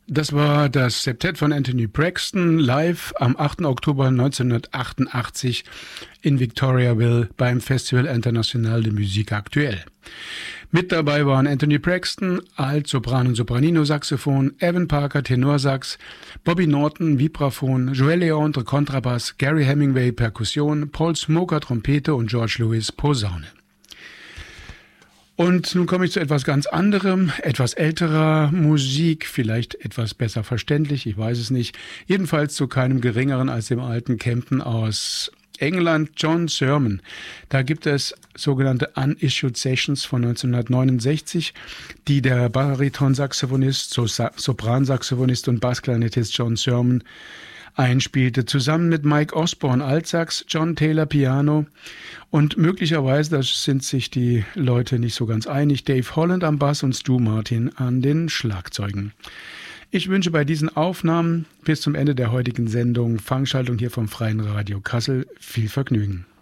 Das war das Septett von Anthony Braxton live am 8. Oktober 1988 in Victoriaville beim Festival International de Musique Actuelle. Mit dabei waren Anthony Braxton, Alt-, Sopran- und Sopranino-Saxophon, Evan Parker, Tenorsax, Bobby Norton, Vibraphon, Joel Leondre, Kontrabass, Gary Hemingway, Perkussion, Paul Smoker, Trompete und George Lewis, Posaune. Und nun komme ich zu etwas ganz anderem, etwas älterer Musik, vielleicht etwas besser verständlich, ich weiß es nicht. Jedenfalls zu keinem geringeren als dem alten Kempton aus England, John Sermon. Da gibt es sogenannte Unissued Sessions von 1969, die der Bariton-Saxophonist, Sopransaxophonist und Bassklarinettist John Sermon einspielte, zusammen mit Mike Osborne Altsax, John Taylor Piano und möglicherweise, da sind sich die Leute nicht so ganz einig, Dave Holland am Bass und Stu Martin an den Schlagzeugen. Ich wünsche bei diesen Aufnahmen bis zum Ende der heutigen Sendung Fangschaltung hier vom Freien Radio Kassel viel Vergnügen.